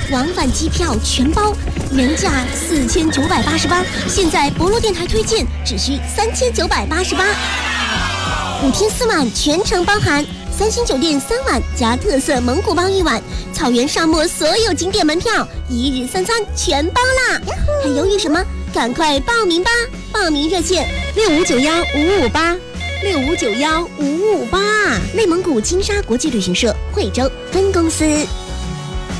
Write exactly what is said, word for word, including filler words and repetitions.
往返机票全包，原价四千九百八十八，现在博洛电台推荐只需三千九百八十八。五天四晚全程包含三星酒店三晚加特色蒙古包一晚，草原沙漠所有景点门票，一日三餐全包啦！还犹豫什么？赶快报名吧！报名热线六五九幺五五八六五九幺五五八，内蒙古金沙国际旅行社惠州分公司。